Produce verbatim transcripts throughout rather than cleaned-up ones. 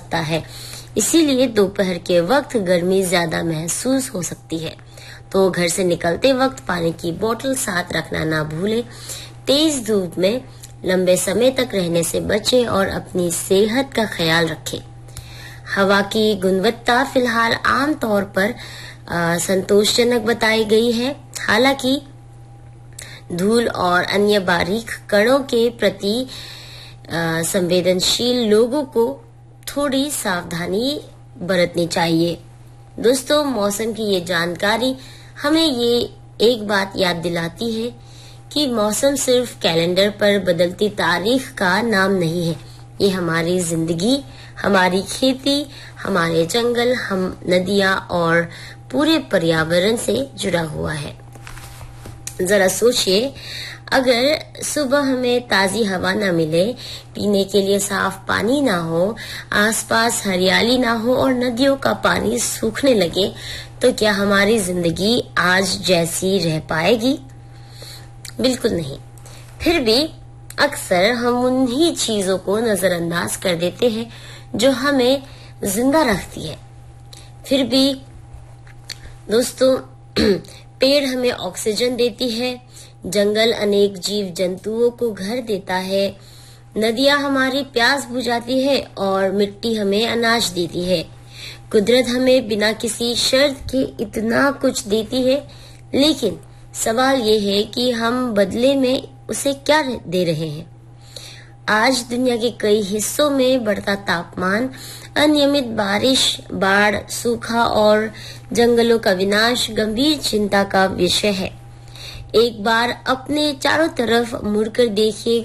सकता है, इसीलिए दोपहर के वक्त गर्मी ज्यादा महसूस हो सकती है। तो घर से निकलते वक्त पानी की बोतल साथ रखना ना भूलें। तेज धूप में लंबे समय तक रहने से बचें और अपनी सेहत का ख्याल रखें। हवा की गुणवत्ता फिलहाल आमतौर पर संतोषजनक बताई गई है। हालांकि धूल और अन्य बारीक कणों के प्रति संवेदनशील लोगों को थोड़ी सावधानी बरतनी चाहिए। दोस्तों, मौसम की ये जानकारी हमें ये एक बात याद दिलाती है कि मौसम सिर्फ कैलेंडर पर बदलती तारीख का नाम नहीं है। ये हमारी जिंदगी, हमारी खेती, हमारे जंगल, हम नदियां और पूरे पर्यावरण से जुड़ा हुआ है। जरा सोचिए, अगर सुबह हमें ताजी हवा न मिले, पीने के लिए साफ पानी ना हो, आसपास हरियाली ना हो और नदियों का पानी सूखने लगे, तो क्या हमारी जिंदगी आज जैसी रह पाएगी? बिल्कुल नहीं। फिर भी अक्सर हम उन्हीं चीजों को नजरअंदाज कर देते हैं जो हमें जिंदा रखती है। फिर भी दोस्तों, पेड़ हमें ऑक्सीजन देती है, जंगल अनेक जीव जंतुओं को घर देता है, नदियां हमारी प्यास बुझाती है और मिट्टी हमें अनाज देती है। कुदरत हमें बिना किसी शर्त के इतना कुछ देती है, लेकिन सवाल ये है कि हम बदले में उसे क्या दे रहे हैं। आज दुनिया के कई हिस्सों में बढ़ता तापमान, अनियमित बारिश, बाढ़, सूखा और जंगलों का विनाश गंभीर चिंता का विषय है। एक बार अपने चारों तरफ मुड़कर देखिए,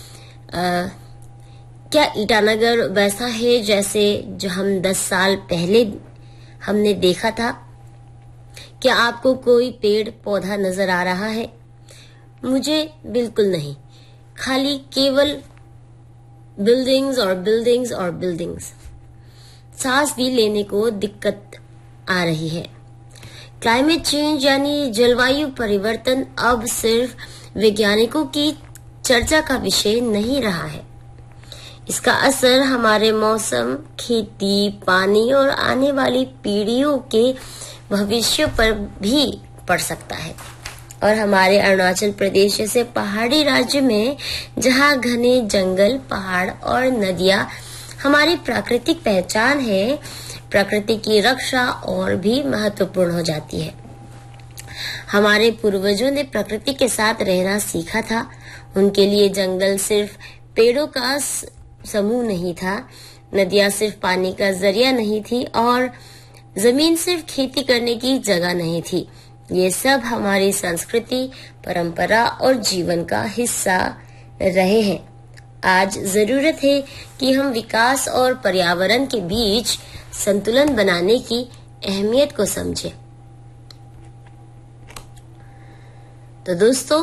क्या ईटानगर वैसा है जैसे जो हम दस साल पहले हमने देखा था? क्या आपको कोई पेड़ पौधा नजर आ रहा है? मुझे बिल्कुल नहीं, खाली केवल बिल्डिंग्स और बिल्डिंग्स और बिल्डिंग्स। सांस भी लेने को दिक्कत आ रही है। क्लाइमेट चेंज यानी जलवायु परिवर्तन अब सिर्फ वैज्ञानिकों की चर्चा का विषय नहीं रहा है। इसका असर हमारे मौसम, खेती, पानी और आने वाली पीढ़ियों के भविष्य पर भी पड़ सकता है। और हमारे अरुणाचल प्रदेश जैसे पहाड़ी राज्य में, जहाँ घने जंगल, पहाड़ और नदियां हमारी प्राकृतिक पहचान है, प्रकृति की रक्षा और भी महत्वपूर्ण हो जाती है। हमारे पूर्वजों ने प्रकृति के साथ रहना सीखा था। उनके लिए जंगल सिर्फ पेड़ों का समूह नहीं था, नदियां सिर्फ पानी का जरिया नहीं थी और जमीन सिर्फ खेती करने की जगह नहीं थी। ये सब हमारी संस्कृति, परंपरा और जीवन का हिस्सा रहे हैं। आज जरूरत है कि हम विकास और पर्यावरण के बीच संतुलन बनाने की अहमियत को समझें। तो दोस्तों,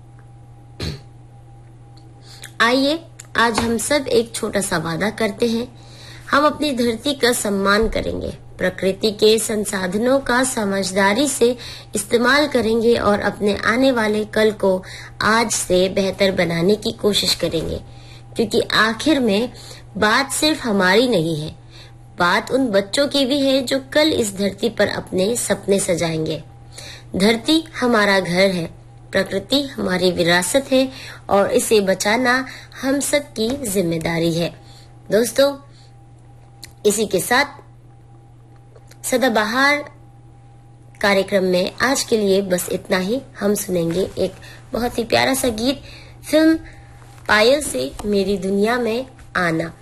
आइए आज हम सब एक छोटा सा वादा करते हैं। हम अपनी धरती का सम्मान करेंगे, प्रकृति के संसाधनों का समझदारी से इस्तेमाल करेंगे और अपने आने वाले कल को आज से बेहतर बनाने की कोशिश करेंगे। क्योंकि आखिर में बात सिर्फ हमारी नहीं है, बात उन बच्चों की भी है जो कल इस धरती पर अपने सपने सजाएंगे। धरती हमारा घर है, प्रकृति हमारी विरासत है और इसे बचाना हम सब की जिम्मेदारी है। दोस्तों, इसी के साथ सदाबहार कार्यक्रम में आज के लिए बस इतना ही। हम सुनेंगे एक बहुत ही प्यारा सा गीत, फिल्म पायल से मेरी दुनिया में आना।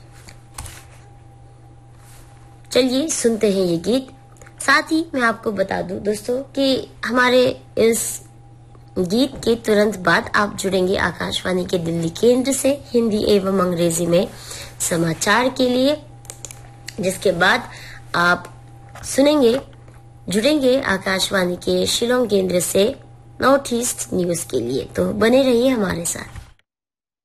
चलिए सुनते हैं ये गीत। साथ ही मैं आपको बता दूं दोस्तों कि हमारे इस गीत के तुरंत बाद आप जुड़ेंगे आकाशवाणी के दिल्ली केंद्र से हिंदी एवं अंग्रेजी में समाचार के लिए, जिसके बाद आप सुनेंगे जुड़ेंगे आकाशवाणी के शिलोंग केंद्र से नॉर्थ ईस्ट न्यूज के लिए। तो बने रहिए हमारे साथ।